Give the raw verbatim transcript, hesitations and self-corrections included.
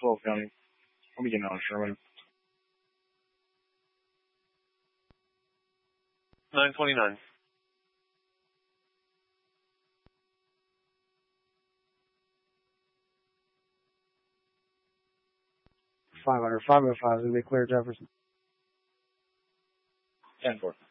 twelve County. I'll be getting on Sherman. nine twenty-nine. five hundred, five oh five is going to be clear, Jefferson. ten four.